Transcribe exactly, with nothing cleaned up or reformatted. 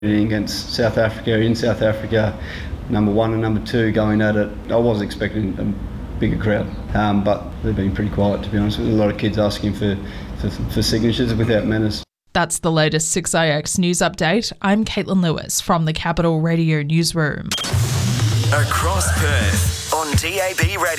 Against South Africa, in South Africa, number one and number two going at it. I was expecting a bigger crowd, um, but they've been pretty quiet, to be honest with you. A lot of kids asking for, for, for signatures without manners. That's the latest six I X News Update. I'm Caitlin Lewis from the Capital Radio Newsroom. Across Perth on D A B Radio.